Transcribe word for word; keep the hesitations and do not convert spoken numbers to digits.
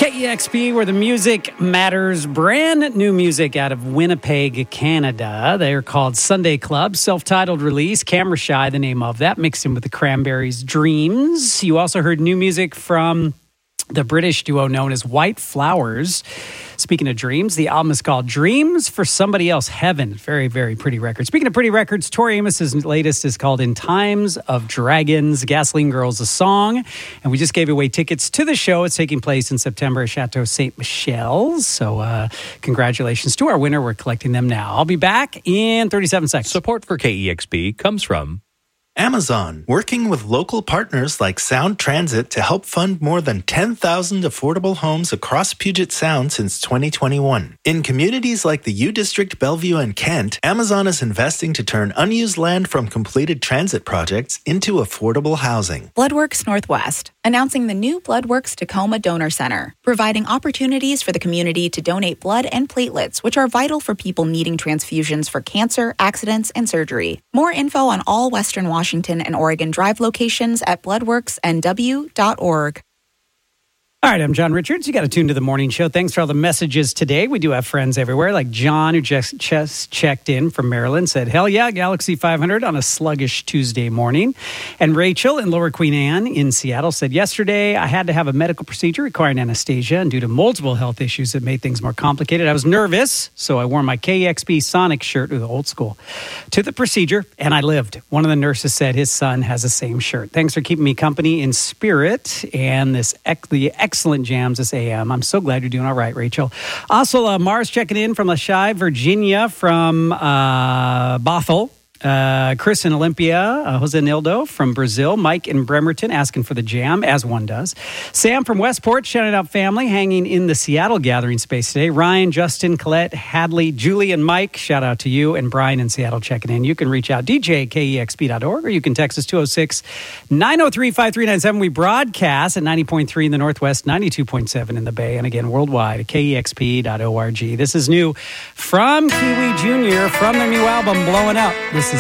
K E X P, where the music matters. Brand new music out of Winnipeg, Canada. They're called Sunday Club. Self-titled release. Camera Shy, the name of that. Mixed in with the Cranberries' Dreams. You also heard new music from the British duo known as White Flowers. Speaking of dreams, the album is called Dreams for Somebody Else Heaven. Very, very pretty record. Speaking of pretty records, Tori Amos's latest is called In Times of Dragons. Gasoline Girl's a song. And we just gave away tickets to the show. It's taking place in September at Chateau Saint Michel. So uh, congratulations to our winner. We're collecting them now. I'll be back in thirty-seven seconds. Support for K E X P comes from Amazon, working with local partners like Sound Transit to help fund more than ten thousand affordable homes across Puget Sound since twenty twenty-one. In communities like the U District, Bellevue, and Kent, Amazon is investing to turn unused land from completed transit projects into affordable housing. Bloodworks Northwest, announcing the new Bloodworks Tacoma Donor Center, providing opportunities for the community to donate blood and platelets, which are vital for people needing transfusions for cancer, accidents, and surgery. More info on all Western Washington Washington and Oregon Drive locations at bloodworks n w dot org. All right, I'm John Richards. You got to tune to the morning show. Thanks for all the messages today. We do have friends everywhere, like John, who just, just checked in from Maryland, said, hell yeah, Galaxy five hundred on a sluggish Tuesday morning. And Rachel in Lower Queen Anne in Seattle said, yesterday I had to have a medical procedure requiring anesthesia, and due to multiple health issues that made things more complicated, I was nervous, so I wore my K E X P Sonic shirt with the old school to the procedure, and I lived. One of the nurses said his son has the same shirt. Thanks for keeping me company in spirit and this ec- the excellent jams this A M. I'm so glad you're doing all right, Rachel. Also, uh, Mars checking in from Lachey, Virginia, from uh, Bothell. Uh, Chris in Olympia, uh, Jose Nildo from Brazil, Mike in Bremerton asking for the jam, as one does. Sam from Westport, shouting out family, hanging in the Seattle gathering space today. Ryan, Justin, Colette, Hadley, Julie, and Mike, shout out to you. And Brian in Seattle checking in. You can reach out, D J at K E X P dot org, or you can text us two oh six, nine oh three, five three nine seven. We broadcast at ninety point three in the Northwest, ninety-two point seven in the Bay, and again, worldwide at K E X P dot org. This is new from Kiwi Junior from their new album, Blowing Up. This